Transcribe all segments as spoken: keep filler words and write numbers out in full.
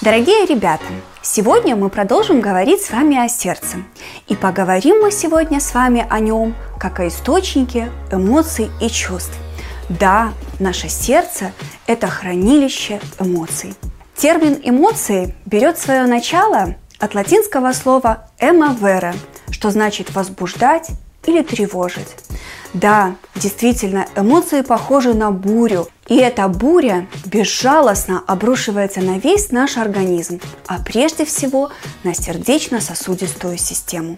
Дорогие ребята, сегодня мы продолжим говорить с вами о сердце. И поговорим мы сегодня с вами о нем, как о источнике эмоций и чувств. Да, наше сердце – это хранилище эмоций. Термин «эмоции» берет свое начало от латинского слова «эmovere», что значит «возбуждать» или «тревожить». Да, действительно, эмоции похожи на бурю, и эта буря безжалостно обрушивается на весь наш организм, а прежде всего на сердечно-сосудистую систему.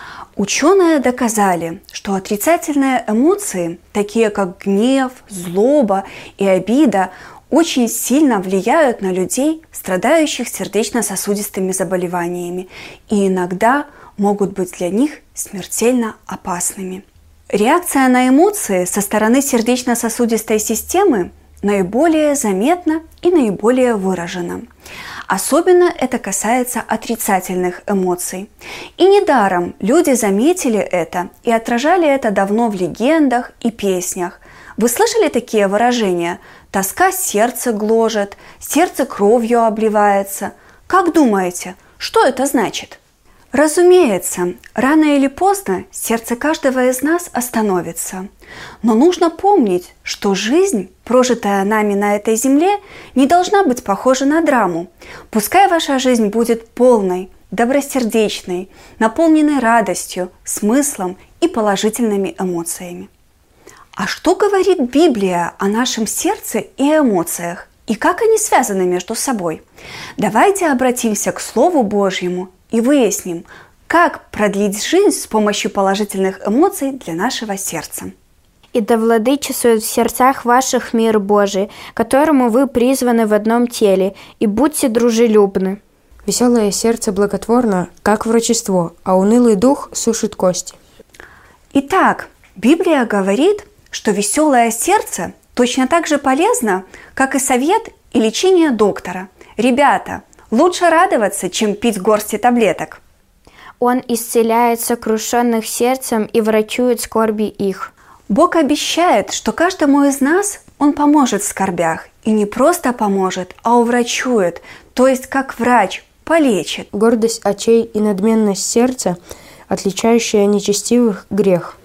Ученые доказали, что отрицательные эмоции, такие как гнев, злоба и обида, очень сильно влияют на людей, страдающих сердечно-сосудистыми заболеваниями, и иногда могут быть для них смертельно опасными. Реакция на эмоции со стороны сердечно-сосудистой системы наиболее заметна и наиболее выражена. Особенно это касается отрицательных эмоций. И недаром люди заметили это и отражали это давно в легендах и песнях. Вы слышали такие выражения? «Тоска сердце гложет», «сердце кровью обливается». Как думаете, что это значит? Разумеется, рано или поздно сердце каждого из нас остановится. Но нужно помнить, что жизнь, прожитая нами на этой земле, не должна быть похожа на драму. Пускай ваша жизнь будет полной, добросердечной, наполненной радостью, смыслом и положительными эмоциями. А что говорит Библия о нашем сердце и эмоциях? И как они связаны между собой? Давайте обратимся к Слову Божьему и выясним, как продлить жизнь с помощью положительных эмоций для нашего сердца. «И да владычествует в сердцах ваших мир Божий, которому вы призваны в одном теле, и будьте дружелюбны». Веселое сердце благотворно, как врачество, а унылый дух сушит кости. Итак, Библия говорит, что веселое сердце точно так же полезно, как и совет и лечение доктора. Ребята, лучше радоваться, чем пить горсти таблеток. Он исцеляет сокрушенных сердцем и врачует скорби их. Бог обещает, что каждому из нас Он поможет в скорбях. И не просто поможет, а уврачует, то есть как врач, полечит. Гордость очей и надменность сердца, отличающая нечестивых, грех.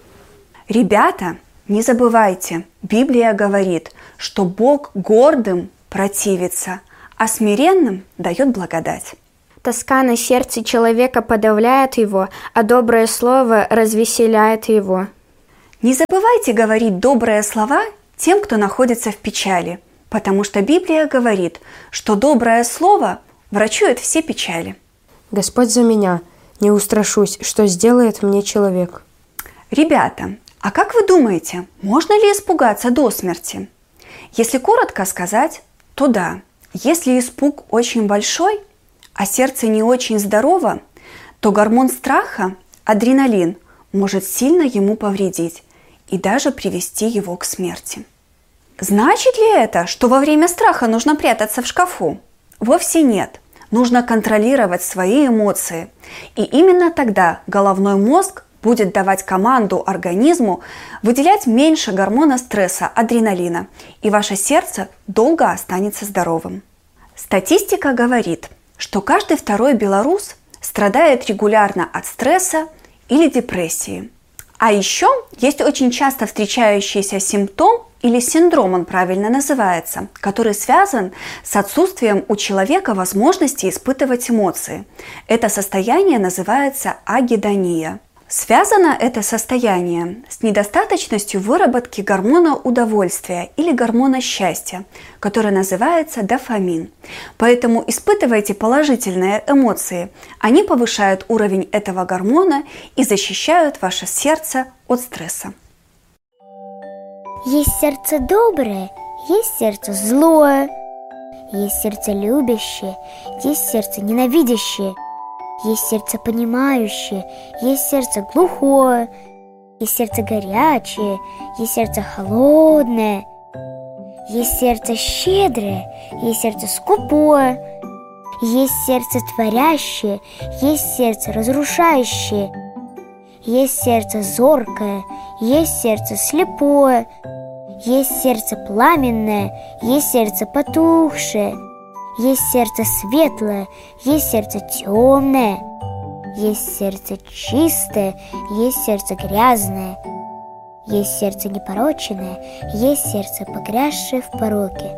Ребята, не забывайте, Библия говорит, что Бог гордым противится, а смиренным дает благодать. Тоска на сердце человека подавляет его, а доброе слово развеселяет его. Не забывайте говорить добрые слова тем, кто находится в печали, потому что Библия говорит, что доброе слово врачует все печали. Господь за меня, не устрашусь, что сделает мне человек. Ребята, а как вы думаете, можно ли испугаться до смерти? Если коротко сказать, то да. Если испуг очень большой, а сердце не очень здорово, то гормон страха, адреналин, может сильно ему повредить и даже привести его к смерти. Значит ли это, что во время страха нужно прятаться в шкафу? Вовсе нет. Нужно контролировать свои эмоции. И именно тогда головной мозг будет давать команду организму выделять меньше гормона стресса, адреналина, и ваше сердце долго останется здоровым. Статистика говорит, что каждый второй белорус страдает регулярно от стресса или депрессии. А еще есть очень часто встречающийся симптом, или синдром он правильно называется, который связан с отсутствием у человека возможности испытывать эмоции. Это состояние называется агидония. Связано это состояние с недостаточностью выработки гормона удовольствия или гормона счастья, который называется дофамин. Поэтому испытывайте положительные эмоции. Они повышают уровень этого гормона и защищают ваше сердце от стресса. Есть сердце доброе, есть сердце злое, есть сердце любящее, есть сердце ненавидящее. Есть сердце понимающее, есть сердце глухое, есть сердце горячее, есть сердце холодное, есть сердце щедрое, есть сердце скупое, есть сердце творящее, есть сердце разрушающее, есть сердце зоркое, есть сердце слепое, есть сердце пламенное, есть сердце потухшее. Есть сердце светлое, есть сердце темное, есть сердце чистое, есть сердце грязное, есть сердце непорочное, есть сердце, погрязшее в пороке.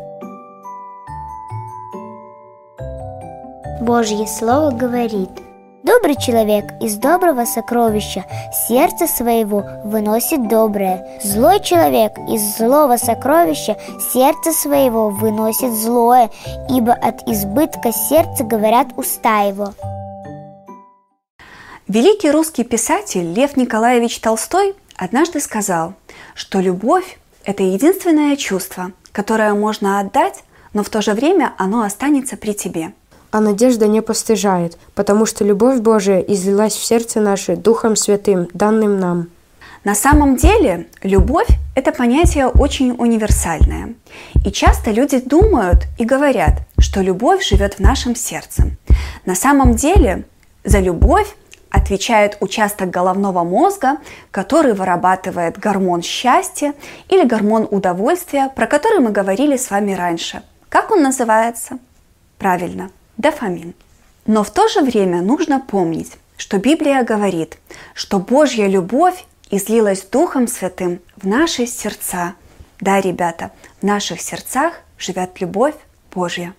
Божье Слово говорит: добрый человек из доброго сокровища сердце своего выносит доброе. Злой человек из злого сокровища сердце своего выносит злое, ибо от избытка сердца говорят уста его. Великий русский писатель Лев Николаевич Толстой однажды сказал, что любовь – это единственное чувство, которое можно отдать, но в то же время оно останется при тебе. А надежда не постыжает, потому что любовь Божия излилась в сердце наше Духом Святым, данным нам. На самом деле, любовь – это понятие очень универсальное. И часто люди думают и говорят, что любовь живет в нашем сердце. На самом деле, за любовь отвечает участок головного мозга, который вырабатывает гормон счастья или гормон удовольствия, про который мы говорили с вами раньше. Как он называется? Правильно, дофамин. Но в то же время нужно помнить, что Библия говорит, что Божья любовь излилась Духом Святым в наши сердца. Да, ребята, в наших сердцах живет любовь Божья.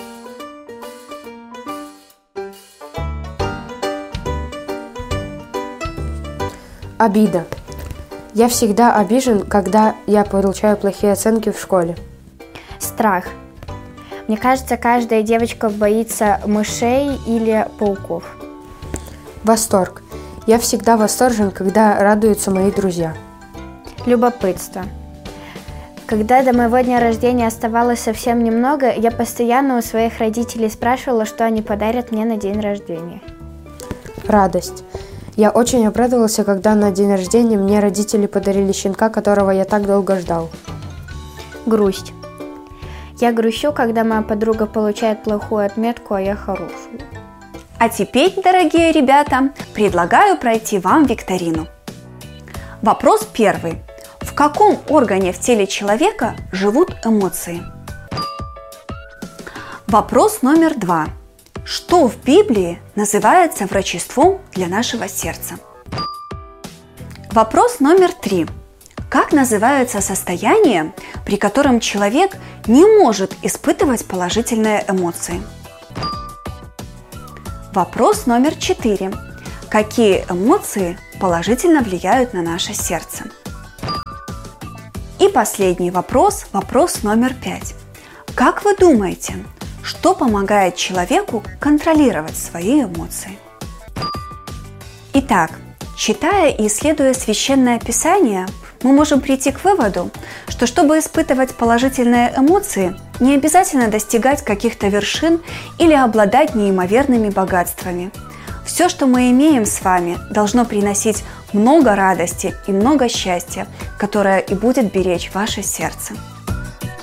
Обида. Я всегда обижен, когда я получаю плохие оценки в школе. Страх. Мне кажется, каждая девочка боится мышей или пауков. Восторг. Я всегда восторжен, когда радуются мои друзья. Любопытство. Когда до моего дня рождения оставалось совсем немного, я постоянно у своих родителей спрашивала, что они подарят мне на день рождения. Радость. Я очень обрадовался, когда на день рождения мне родители подарили щенка, которого я так долго ждал. Грусть. Я грущу, когда моя подруга получает плохую отметку, а я хорошую. А теперь, дорогие ребята, предлагаю пройти вам викторину. Вопрос первый. В каком органе в теле человека живут эмоции? Вопрос номер два. Что в Библии называется врачеством для нашего сердца? Вопрос номер три. Как называется состояние, при котором человек не может испытывать положительные эмоции? Вопрос номер четыре. Какие эмоции положительно влияют на наше сердце? И последний вопрос, вопрос номер пять. Как вы думаете, что помогает человеку контролировать свои эмоции? Итак, читая и исследуя Священное Писание, мы можем прийти к выводу, что чтобы испытывать положительные эмоции, не обязательно достигать каких-то вершин или обладать неимоверными богатствами. Все, что мы имеем с вами, должно приносить много радости и много счастья, которое и будет беречь ваше сердце.